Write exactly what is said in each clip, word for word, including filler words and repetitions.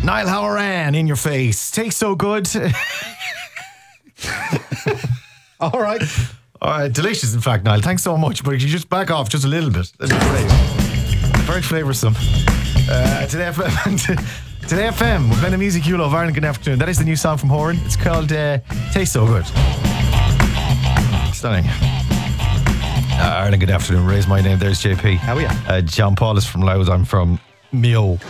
Niall Horan, In Your Face. Tastes so good. All right. All right, delicious, in fact, Niall. Thanks so much. But if you just back off just a little bit, that'd be great. Very flavoursome. Uh, today, F M, today F M, with Men of Music You Love, Ireland Good Afternoon. That is the new song from Horan. It's called uh, Tastes So Good. Stunning. Uh, Ireland Good Afternoon. Raise my name. There's J P. How are you? Uh, John Paul is from Louth. I'm from Mayo.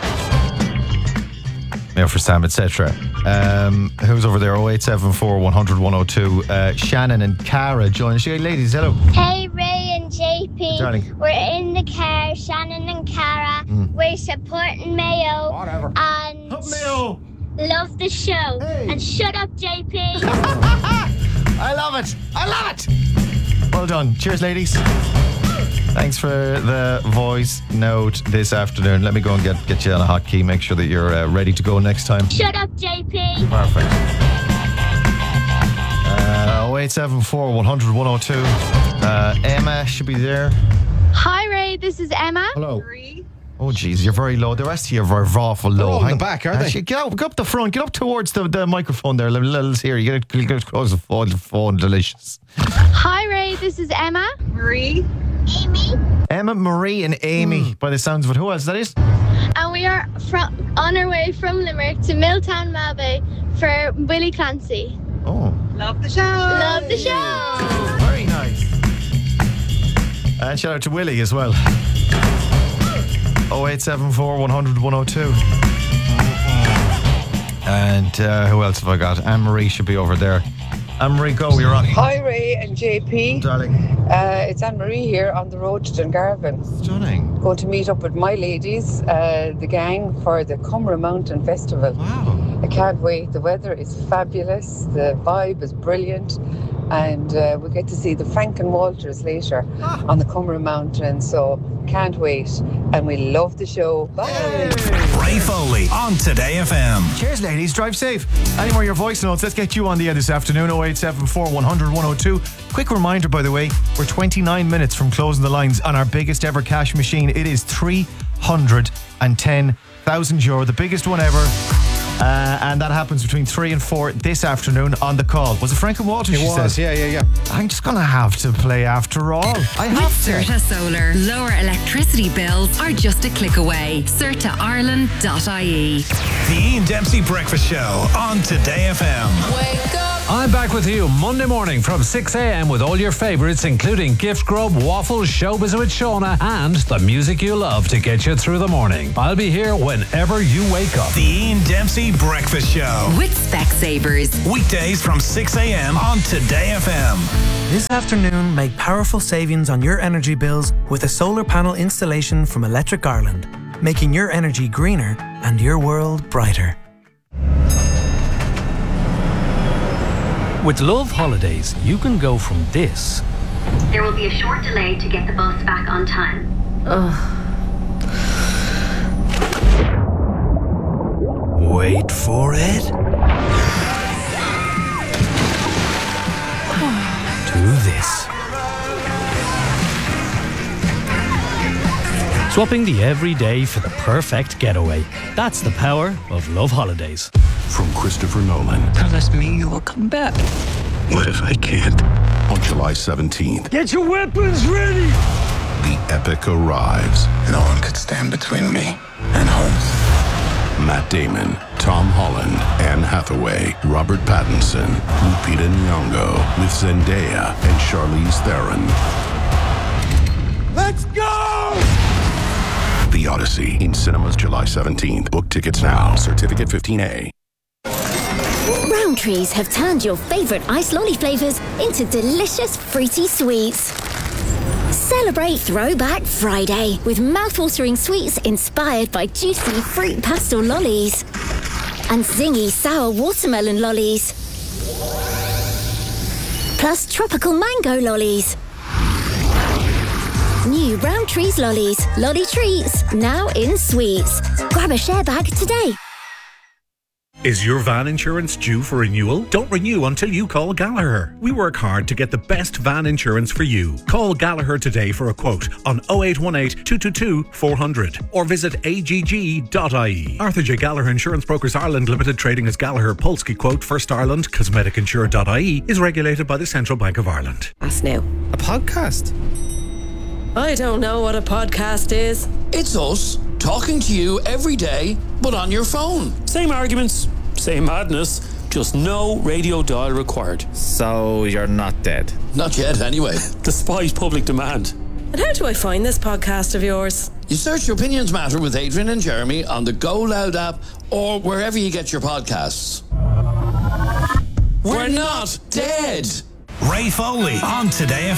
Mayo for Sam, et cetera. Um, who's over there? oh eight seven four, one hundred, one oh two. Uh, Shannon and Cara join us. Hey, ladies, hello. Hey, Ray and J P. Darling. We're in the car, Shannon and Cara. Mm. We're supporting Mayo. Whatever. And Up Mayo. love the show. Hey. And shut up, J P. I love it. I love it. Well done. Cheers, ladies. Thanks for the voice note this afternoon. Let me go and get, get you on a hotkey. Make sure that you're uh, ready to go next time. Shut up, J P. Perfect. Uh, oh eight seven four, one hundred, one oh two. Uh, Emma should be there. Hi, Ray. This is Emma. Hello. Oh, jeez, you're very low. The rest of you are very awful They're low. all in the Hang- back, aren't they? Actually, get, up, get up the front. Get up towards the, the microphone there. Little, little here. You get, get close to the phone. The phone. Delicious. Hi, Ray. This is Emma. Marie. Amy. Emma, Marie, and Amy. By the sounds of it, who else? That is. And we are from, on our way from Limerick to Milltown Malbay for Willie Clancy. Oh, Love the show. Love the show. very nice. And shout out to Willie as well. oh eight seven four, one hundred, one oh two. And uh, who else have I got? Anne-Marie should be over there. Anne-Marie, go, you're on. Hi, Ray and J P. Darling. Uh, it's Anne-Marie here on the road to Dungarvan. Stunning. Going to meet up with my ladies, uh, the gang, for the Cumra Mountain Festival. Wow. I can't wait. The weather is fabulous. The vibe is brilliant. And uh, we get to see the Franken Walters later Ah. on the Cumra Mountain. So can't wait. And we love the show. Bye. Ray Foley on Today F M. Cheers, ladies. Drive safe. Any more of your voice notes? Let's get you on the air this afternoon. oh eight seven four, one hundred, one oh two. Quick reminder, by the way, we're twenty-nine minutes from closing the lines on our biggest ever cash machine. It is three hundred ten thousand euro, the biggest one ever. Uh, and that happens between three and four this afternoon on the call. Was it Frank and Walters? It she was, said? yeah, yeah, yeah. I'm just going to have to play after all. I have With to. Certa Solar, lower electricity bills are just a click away. certa ireland dot I E. The Ian Dempsey Breakfast Show on Today F M. Wake up. I'm back with you Monday morning from six a.m. with all your favourites, including Gift Grub, Waffles, Showbiz with Shona, and the music you love to get you through the morning. I'll be here whenever you wake up. The Ian Dempsey Breakfast Show. With Specsavers. Weekdays from six a.m. on Today F M. This afternoon, make powerful savings on your energy bills with a solar panel installation from Electric Ireland, making your energy greener and your world brighter. With Love Holidays, you can go from this There will be a short delay to get the bus back on time. wait for it, to this. Swapping the everyday for the perfect getaway. That's the power of Love Holidays. From Christopher Nolan. Promise me you will come back. What if I can't? On July seventeenth, Get your weapons ready! the epic arrives. No one could stand between me and home. Matt Damon, Tom Holland, Anne Hathaway, Robert Pattinson, Lupita Nyong'o, with Zendaya and Charlize Theron. Let's go! The Odyssey in cinemas July seventeenth. Book tickets now. Certificate fifteen A. Rowntrees have turned your favourite ice lolly flavours into delicious fruity sweets. Celebrate Throwback Friday with mouthwatering sweets inspired by juicy fruit pastel lollies and zingy sour watermelon lollies. Plus tropical mango lollies. New Rowntrees lollies, lolly treats, now in sweets. Grab a share bag today. Is your van insurance due for renewal? Don't renew until you call Gallagher. We work hard to get the best van insurance for you. Call Gallagher today for a quote on oh eight one eight, two two two, four hundred or visit A G G dot I E. Arthur J. Gallagher Insurance Brokers Ireland Limited, trading as Gallagher Polski Quote First Ireland, cosmetic insure dot I E, is regulated by the Central Bank of Ireland. Ask now. A podcast? I don't know what a podcast is. It's us talking to you every day, but on your phone. Same arguments, same madness, just no radio dial required. So you're not dead? Not yet, anyway. Despite public demand. And how do I find this podcast of yours? You search Your Opinions Matter with Adrian and Jeremy on the Go Loud app or wherever you get your podcasts. We're not dead. Ray Foley on Today F M.